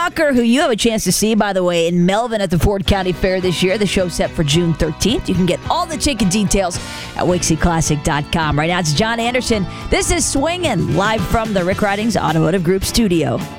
Walker, who you have a chance to see, by the way, in Melvin at the Ford County Fair this year. The show's set for June 13th. You can get all the ticket details at WixieClassic.com. Right now, it's John Anderson. This is Swingin', live from the Rick Ridings Automotive Group studio.